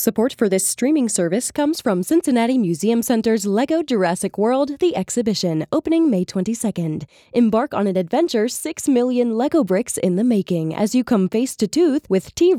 Support for this streaming service comes from Cincinnati Museum Center's Lego Jurassic World: The Exhibition, opening May 22nd. Embark on an adventure 6 million Lego bricks in the making as you come face to tooth with T